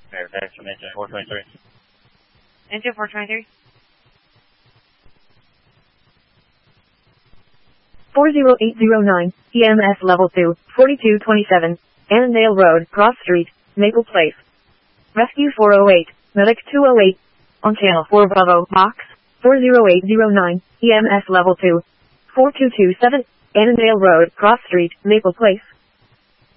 Verify from engine 423. Engine 423. 40809, EMS level 2, 4227, Annandale Road, Cross Street, Maple Place. Rescue 408, Medic 208, on channel 4 Bravo, Box, 40809, EMS level 2, 4227, Annandale Road, Cross Street, Maple Place.